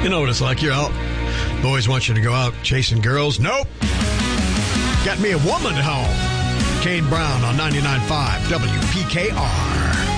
You know what it's like. You're out. Boys want you to go out chasing girls. Nope. Got me a woman at home. Kane Brown on 99.5 WPKR.